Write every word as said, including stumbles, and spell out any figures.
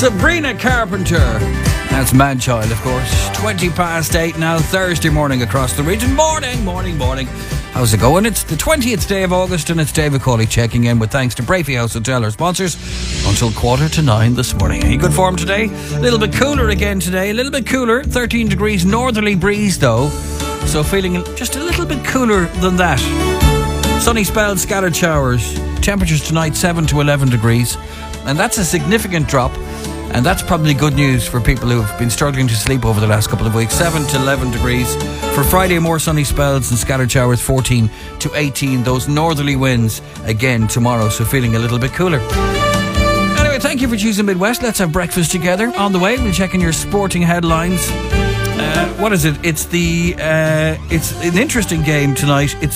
Sabrina Carpenter. That's Manchild, of course. twenty past eight now, Thursday morning across the region. Morning, morning, morning. How's it going? It's the twentieth day of August and it's David Cawley checking in with thanks to Brafey House Hotel, our sponsors, until quarter to nine this morning. Are you good form today? A little bit cooler again today. A little bit cooler. thirteen degrees northerly breeze though. So feeling just a little bit cooler than that. Sunny spells, scattered showers. Temperatures tonight seven to eleven degrees. And that's a significant drop. And that's probably good news for people who've been struggling to sleep over the last couple of weeks. seven to eleven degrees. For Friday, more sunny spells and scattered showers, fourteen to eighteen. Those northerly winds again tomorrow, so feeling a little bit cooler. Anyway, thank you for choosing Midwest. Let's have breakfast together. On the way, we'll check in your sporting headlines. Uh, what is it? It's the uh, it's an interesting game tonight. It's